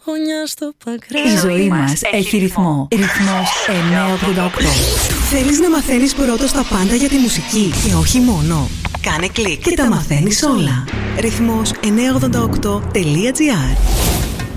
γωνιά στο παγκράδι. Η ζωή μας έχει ρυθμό. Ρυθμός 988. Θέλεις να μαθαίνεις πρώτος τα πάντα για τη μουσική και όχι μόνο? Κάνε κλικ και τα μαθαίνεις όλα. Ρυθμός 988.gr